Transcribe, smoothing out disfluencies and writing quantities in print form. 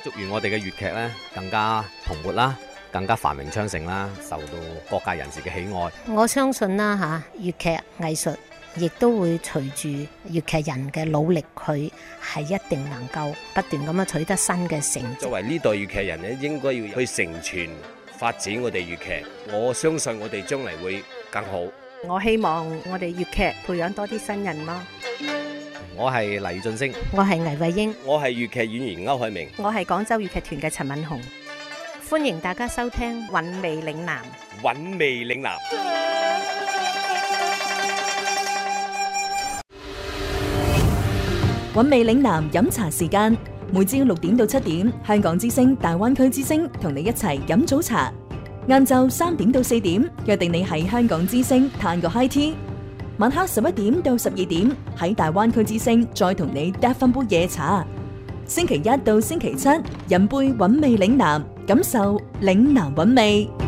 祝願我哋嘅粵劇咧更加蓬勃啦，更加繁榮昌盛啦，受到各界人士嘅喜愛。 我相信啦嚇，粵劇藝術亦都會隨住粵劇人嘅努力，佢係一定能夠不斷咁樣取得新嘅成績。 作為呢代粵劇人咧，應該要去承傳發展我哋粵劇。我相信我哋將嚟會更好。 我希望我哋粵劇培養多啲新人咯。 我係黎俊升， 我係倪慧英， 我係粵劇演員歐海明， 我係廣州粵劇團嘅陳敏紅。 歡迎大家收聽《 韻味嶺南》。 韻味嶺南。 韻味嶺南飲茶時間，每朝6點到7點，香港之聲、大灣區之聲同你一齊飲早茶。晏晝3點到4點，約定你喺香港之聲嘆個 high tea。晚黑11點到12點，喺大灣區之聲再同你嗒翻杯夜茶。星期一到星期七，飲杯韻味嶺南，感受嶺南韻味。